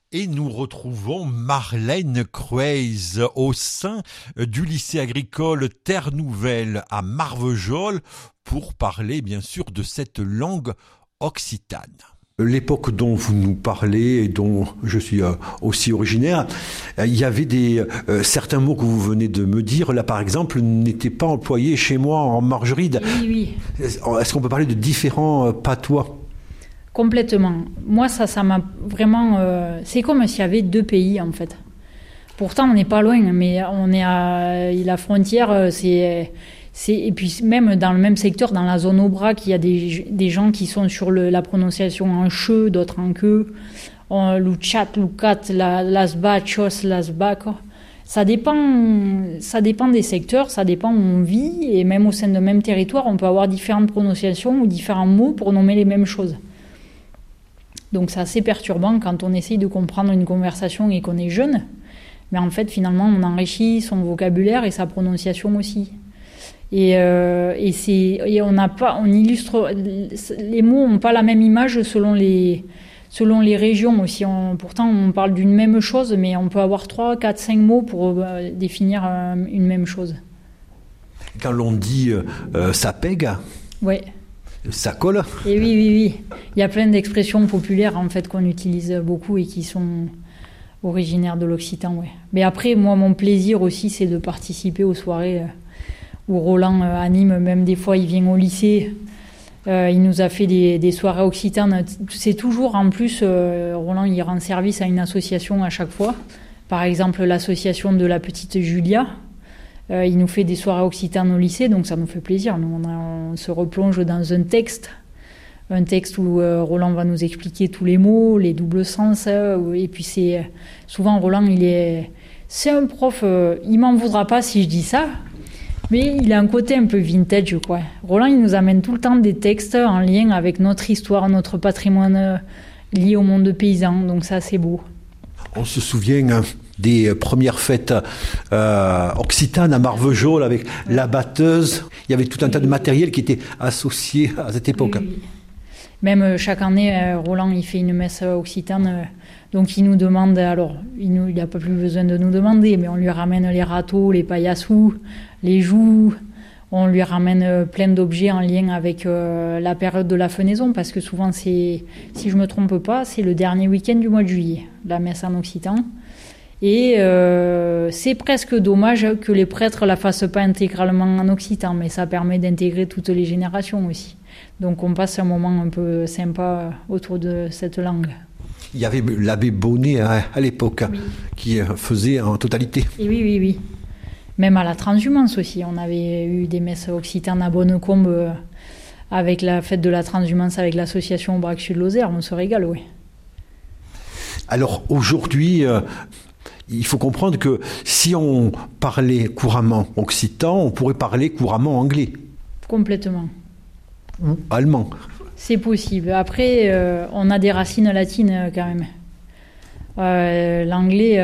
Et nous retrouvons Marlène Crueys au sein du lycée agricole Terre Nouvelle à Marvejols pour parler bien sûr de cette langue occitane. L'époque dont vous nous parlez et dont je suis aussi originaire, il y avait certains mots que vous venez de me dire, là par exemple, n'étaient pas employés chez moi en Margeride. Oui. Est-ce qu'on peut parler de différents patois ? Complètement. Moi, ça m'a vraiment... c'est comme s'il y avait deux pays, en fait. Pourtant, on n'est pas loin, mais on est à la frontière. Et puis, même dans le même secteur, dans la zone Aubrac, il y a des gens qui sont sur la prononciation en che, d'autres en que. Luchat, lucat, lasba, chos, lasba, quoi. Ça dépend des secteurs, ça dépend où on vit. Et même au sein d'un même territoire, on peut avoir différentes prononciations ou différents mots pour nommer les mêmes choses. Donc c'est assez perturbant quand on essaye de comprendre une conversation et qu'on est jeune. Mais en fait, finalement, on enrichit son vocabulaire et sa prononciation aussi. Et on illustre... Les mots n'ont pas la même image selon les régions aussi. Pourtant, on parle d'une même chose, mais on peut avoir 3, 4, 5 mots pour définir une même chose. Quand l'on dit ça pègue, ouais. Ça colle. Et oui. Il y a plein d'expressions populaires en fait qu'on utilise beaucoup et qui sont originaires de l'occitan. Ouais. Mais après, moi, mon plaisir aussi, c'est de participer aux soirées où Roland anime. Même des fois, il vient au lycée. Il nous a fait des soirées occitanes. C'est toujours, en plus, Roland, il rend service à une association à chaque fois. Par exemple, l'association de la petite Julia. Il nous fait des soirées occitanes au lycée, donc ça nous fait plaisir. Nous, on se replonge dans un texte où Roland va nous expliquer tous les mots, les doubles sens. Et puis souvent Roland, c'est un prof. Il m'en voudra pas si je dis ça, mais il a un côté un peu vintage, quoi. Roland, il nous amène tout le temps des textes en lien avec notre histoire, notre patrimoine lié au monde paysan. Donc ça, c'est beau. On se souvient des premières fêtes occitanes à Marvejols avec la batteuse. Il y avait tout un tas de matériel qui était associé à cette époque. Oui. Même chaque année, Roland, il fait une messe occitane. Donc il nous demande, alors il n'a pas plus besoin de nous demander, mais on lui ramène les râteaux, les paillassous, les jougs. On lui ramène plein d'objets en lien avec la période de la fenaison, parce que souvent, si je ne me trompe pas, c'est le dernier week-end du mois de juillet, la messe en occitan. Et c'est presque dommage que les prêtres la fassent pas intégralement en occitan, mais ça permet d'intégrer toutes les générations aussi. Donc on passe un moment un peu sympa autour de cette langue. Il y avait l'abbé Bonnet à l'époque, oui, qui faisait en totalité. Et oui. Même à la transhumance aussi, on avait eu des messes occitanes à Bonnecombe avec la fête de la transhumance avec l'association Aubrac Sud-Lozère, on se régale, oui. Alors aujourd'hui, il faut comprendre que si on parlait couramment occitan, on pourrait parler couramment anglais. Complètement. Ou allemand. C'est possible. Après, on a des racines latines quand même. L'anglais,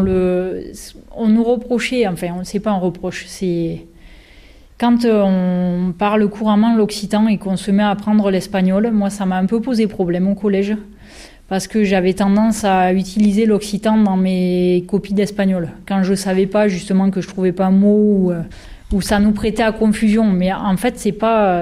on nous reprochait, enfin, c'est pas un reproche, c'est quand on parle couramment l'occitan et qu'on se met à apprendre l'espagnol. Moi, ça m'a un peu posé problème au collège parce que j'avais tendance à utiliser l'occitan dans mes copies d'espagnol quand je savais pas justement que je trouvais pas un mot ou ça nous prêtait à confusion. Mais en fait, c'est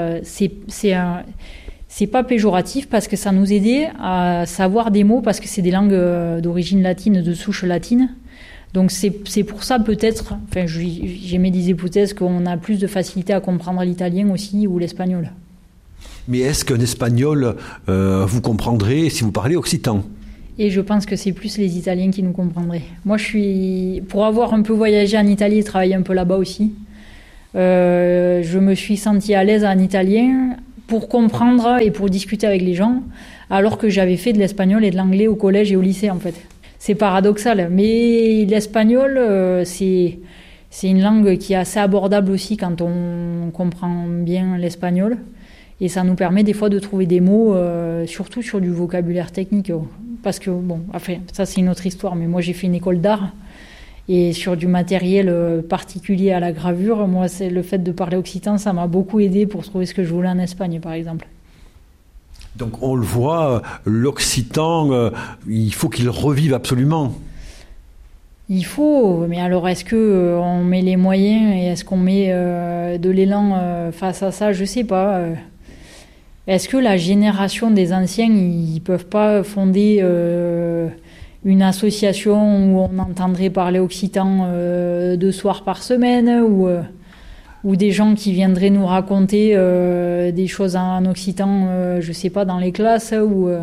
pas péjoratif parce que ça nous aidait à savoir des mots parce que c'est des langues d'origine latine, de souche latine. Donc c'est pour ça peut-être, enfin j'aimais des hypothèses qu'on a plus de facilité à comprendre l'italien aussi ou l'espagnol. Mais est-ce qu'un espagnol vous comprendrez si vous parlez occitan ? Et je pense que c'est plus les Italiens qui nous comprendraient. Moi pour avoir un peu voyagé en Italie et travaillé un peu là-bas aussi, je me suis sentie à l'aise en italien pour comprendre et pour discuter avec les gens, alors que j'avais fait de l'espagnol et de l'anglais au collège et au lycée, en fait. C'est paradoxal, mais l'espagnol, c'est une langue qui est assez abordable aussi quand on comprend bien l'espagnol, et ça nous permet des fois de trouver des mots, surtout sur du vocabulaire technique, parce que, bon, enfin, ça c'est une autre histoire, mais moi j'ai fait une école d'art, et sur du matériel particulier à la gravure, moi, c'est le fait de parler occitan, ça m'a beaucoup aidé pour trouver ce que je voulais en Espagne, par exemple. Donc on le voit, l'occitan, il faut qu'il revive absolument. Il faut, mais alors est-ce que on met les moyens et est-ce qu'on met de l'élan face à ça? Je sais pas. Est-ce que la génération des anciens, ils peuvent pas fonder une association où on entendrait parler occitan 2 soirs par semaine ou des gens qui viendraient nous raconter des choses en occitan, je sais pas, dans les classes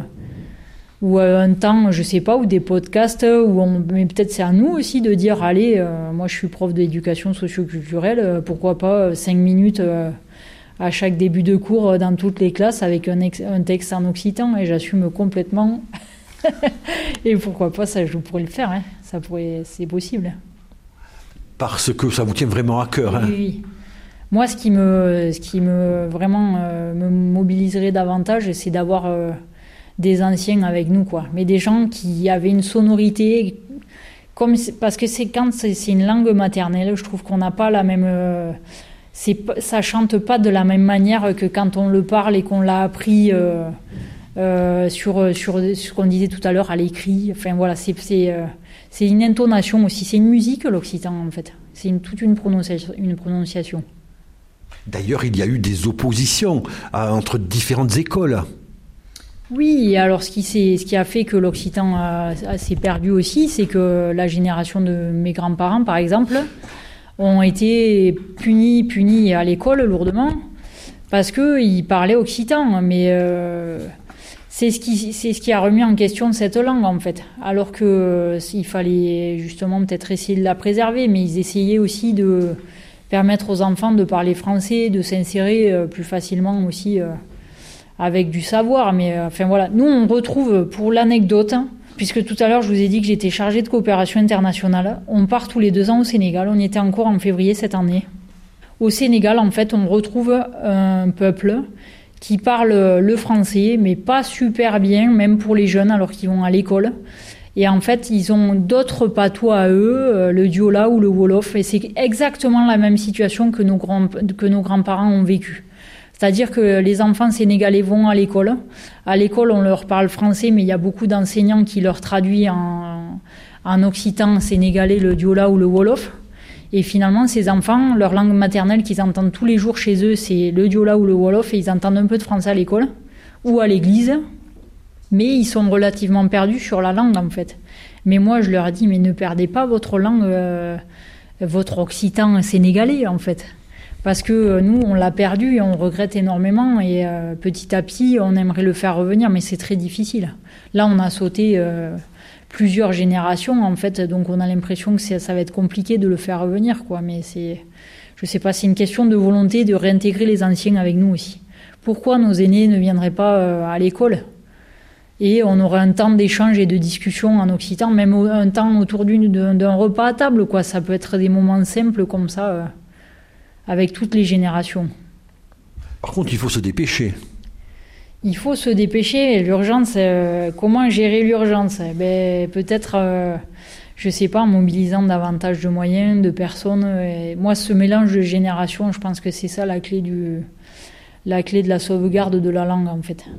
ou un temps, je sais pas, ou des podcasts mais peut-être c'est à nous aussi de dire allez, moi je suis prof d'éducation socio-culturelle, pourquoi pas 5 minutes à chaque début de cours dans toutes les classes avec un texte en occitan, et j'assume complètement. Et pourquoi pas, ça je pourrais le faire, hein. C'est possible. Parce que ça vous tient vraiment à cœur. Hein. Oui. Moi, ce qui me vraiment me mobiliserait davantage, c'est d'avoir des anciens avec nous, quoi. Mais des gens qui avaient une sonorité, parce que c'est une langue maternelle, je trouve qu'on n'a pas la même. Ça chante pas de la même manière que quand on le parle et qu'on l'a appris sur ce qu'on disait tout à l'heure à l'écrit. Enfin voilà, c'est une intonation aussi, c'est une musique l'occitan en fait. C'est toute une prononciation. D'ailleurs, il y a eu des oppositions entre différentes écoles. Oui, alors ce qui a fait que l'occitan s'est perdu aussi, c'est que la génération de mes grands-parents, par exemple, ont été punis à l'école lourdement parce qu'ils parlaient occitan. Mais c'est ce qui a remis en question cette langue, en fait. Alors qu'il fallait justement peut-être essayer de la préserver, mais ils essayaient aussi de permettre aux enfants de parler français, de s'insérer plus facilement aussi avec du savoir. Mais enfin voilà, nous on retrouve, pour l'anecdote, puisque tout à l'heure je vous ai dit que j'étais chargée de coopération internationale, on part tous les 2 ans au Sénégal, on y était encore en février cette année. Au Sénégal, en fait, on retrouve un peuple qui parle le français, mais pas super bien, même pour les jeunes, alors qu'ils vont à l'école. Et en fait, ils ont d'autres patois à eux, le diola ou le wolof, et c'est exactement la même situation que nos grands-parents ont vécu. C'est-à-dire que les enfants sénégalais vont à l'école. À l'école, on leur parle français, mais il y a beaucoup d'enseignants qui leur traduisent en occitan sénégalais le diola ou le wolof. Et finalement, ces enfants, leur langue maternelle qu'ils entendent tous les jours chez eux, c'est le diola ou le wolof, et ils entendent un peu de français à l'école ou à l'église. Mais ils sont relativement perdus sur la langue, en fait. Mais moi, je leur dis, mais ne perdez pas votre langue, votre occitan sénégalais, en fait. Parce que nous, on l'a perdu et on regrette énormément. Et petit à petit, on aimerait le faire revenir, mais c'est très difficile. Là, on a sauté plusieurs générations, en fait. Donc, on a l'impression que ça va être compliqué de le faire revenir, quoi. Mais je sais pas, c'est une question de volonté de réintégrer les anciens avec nous aussi. Pourquoi nos aînés ne viendraient pas à l'école ? Et on aurait un temps d'échange et de discussion en occitan, même un temps autour d'un repas à table, quoi. Ça peut être des moments simples comme ça, avec toutes les générations. Par contre, il faut se dépêcher. Il faut se dépêcher. L'urgence, comment gérer l'urgence ? Peut-être, je sais pas, en mobilisant davantage de moyens, de personnes. Et moi, ce mélange de générations, je pense que c'est ça la clé de la sauvegarde de la langue, en fait.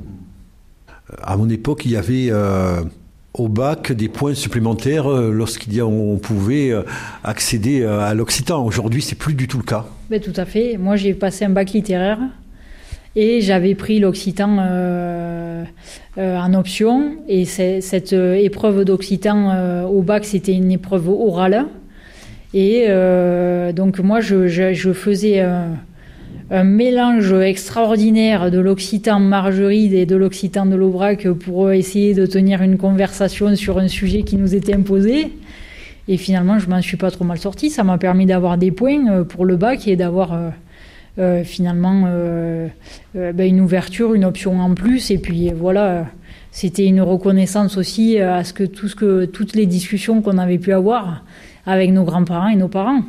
À mon époque, il y avait au bac des points supplémentaires lorsqu'on pouvait accéder à l'occitan. Aujourd'hui, c'est plus du tout le cas. Tout à fait. Moi, j'ai passé un bac littéraire et j'avais pris l'occitan en option. Et cette épreuve d'occitan au bac, c'était une épreuve orale. Et donc, moi, je faisais un mélange extraordinaire de l'occitan margeride et de l'occitan de l'Aubrac pour essayer de tenir une conversation sur un sujet qui nous était imposé. Et finalement, je m'en suis pas trop mal sortie. Ça m'a permis d'avoir des points pour le bac et d'avoir finalement une ouverture, une option en plus. Et puis voilà, c'était une reconnaissance aussi à toutes les discussions qu'on avait pu avoir avec nos grands-parents et nos parents.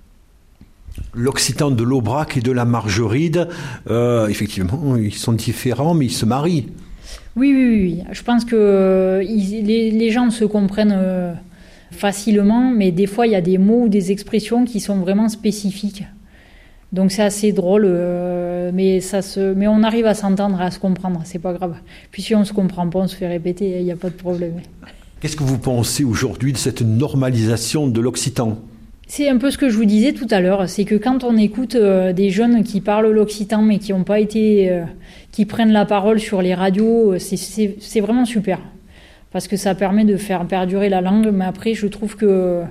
L'occitan de l'Aubrac et de la margeride, effectivement, ils sont différents, mais ils se marient. Oui. Je pense que les gens se comprennent facilement, mais des fois, il y a des mots ou des expressions qui sont vraiment spécifiques. Donc, c'est assez drôle mais on arrive à s'entendre, à se comprendre, c'est pas grave. Puis si on se comprend pas, on se fait répéter, il n'y a pas de problème. Qu'est-ce que vous pensez aujourd'hui de cette normalisation de l'occitan ? C'est un peu ce que je vous disais tout à l'heure, c'est que quand on écoute des jeunes qui parlent l'occitan mais qui ont pas été, qui prennent la parole sur les radios, c'est vraiment super. Parce que ça permet de faire perdurer la langue, mais après je trouve que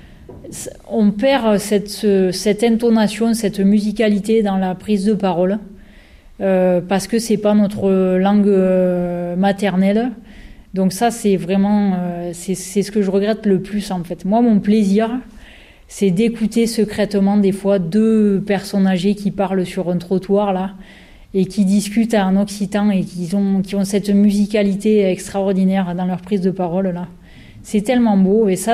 on perd cette intonation, cette musicalité dans la prise de parole, parce que c'est pas notre langue maternelle. Donc ça, c'est vraiment, c'est ce que je regrette le plus en fait. Moi, mon plaisir, c'est d'écouter secrètement des fois 2 personnes âgées qui parlent sur un trottoir là et qui discutent en occitan et qui ont cette musicalité extraordinaire dans leur prise de parole là. C'est tellement beau et ça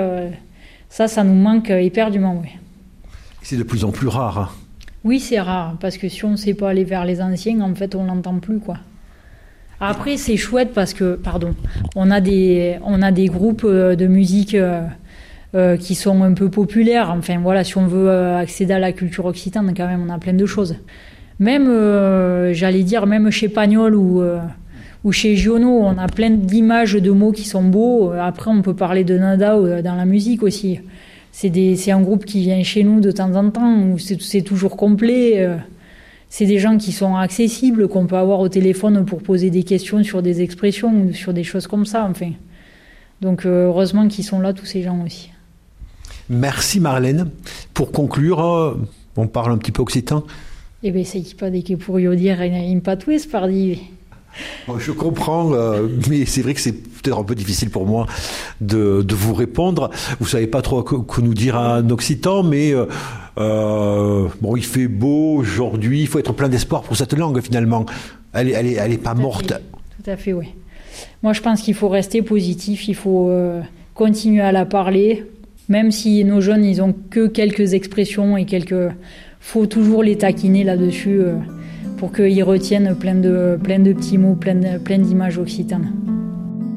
nous manque éperdument, oui. C'est de plus en plus rare. Hein. Oui, c'est rare parce que si on ne sait pas aller vers les anciens, en fait, on l'entend plus, quoi. Après, c'est chouette parce que, on a des groupes de musique qui sont un peu populaires. Enfin, voilà, si on veut accéder à la culture occitane, quand même, on a plein de choses. Même, j'allais dire, même chez Pagnol ou chez Giono, on a plein d'images, de mots qui sont beaux. Après, on peut parler de Nada dans la musique aussi. C'est un groupe qui vient chez nous de temps en temps, où c'est toujours complet. C'est des gens qui sont accessibles, qu'on peut avoir au téléphone pour poser des questions sur des expressions ou sur des choses comme ça, enfin. Donc, heureusement qu'ils sont là, tous ces gens aussi. Merci Marlène. Pour conclure, on parle un petit peu occitan. Eh bien, c'est pas des que pour y dire une patouise, pardi. Bon, je comprends, mais c'est vrai que c'est peut-être un peu difficile pour moi de vous répondre. Vous savez pas trop que nous dire en occitan, mais bon, il fait beau aujourd'hui. Il faut être plein d'espoir pour cette langue finalement. Elle est pas morte. Tout à fait, oui. Moi, je pense qu'il faut rester positif. Il faut continuer à la parler, même si nos jeunes ils ont que quelques expressions et faut toujours les taquiner là-dessus. Pour qu'ils retiennent plein de petits mots, plein d'images occitanes.